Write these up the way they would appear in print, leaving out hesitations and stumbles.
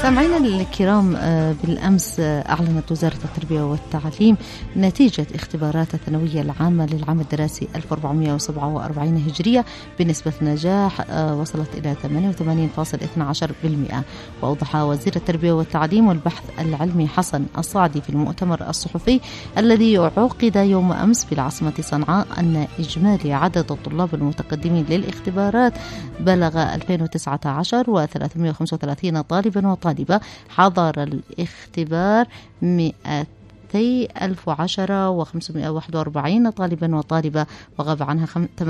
سامعينا الكرام، بالأمس أعلنت وزارة التربية والتعليم نتيجة اختبارات الثانوية العامة للعام الدراسي 1447 هجرية بنسبة نجاح وصلت إلى 88.12%. وأوضح وزير التربية والتعليم والبحث العلمي حسن الصعدي في المؤتمر الصحفي الذي عقد يوم أمس بالعاصمة صنعاء أن إجمالي عدد الطلاب المتقدمين للاختبارات بلغ 2019 و335 طالبا وطالبة. حضر الاختبار 210,541 طالبا وطالبة، وغاب عنها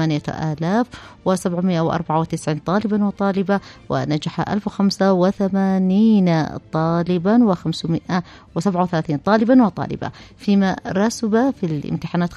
8,794 طالبا وطالبة، ونجح 1085 طالبا و537 طالبا وطالبة، فيما رسب في الامتحانات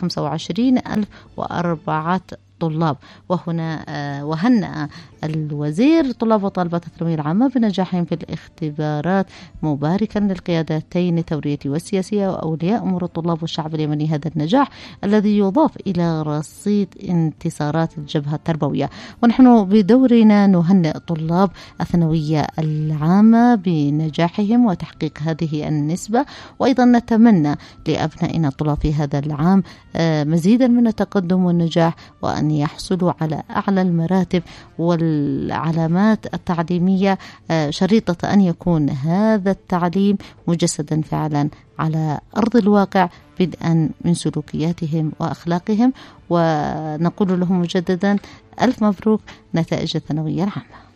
25,004 طلاب. وهنا وهنأ الوزير طلاب وطالبات الثانوية العامة بنجاحهم في الاختبارات، مباركا للقيادتين الثورية والسياسية وأولياء أمور الطلاب والشعب اليمني هذا النجاح الذي يضاف إلى رصيد انتصارات الجبهة التربوية. ونحن بدورنا نهنئ طلاب الثانوية العامة بنجاحهم وتحقيق هذه النسبة، وأيضا نتمنى لأبنائنا الطلاب في هذا العام مزيدا من التقدم والنجاح، وأن يحصلوا على أعلى المراتب والعلامات التعليمية، شريطة أن يكون هذا التعليم مجسدا فعلا على أرض الواقع، بدءا من سلوكياتهم وأخلاقهم. ونقول لهم مجددا ألف مبروك نتائج الثانوية العامة.